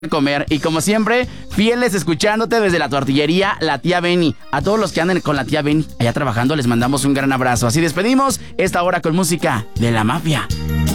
comer. Y como siempre, fieles escuchándote desde la tortillería La Tía Beni. A todos los que anden con la Tía Beni allá trabajando, les mandamos un gran abrazo. Así despedimos esta hora con música de La Mafia.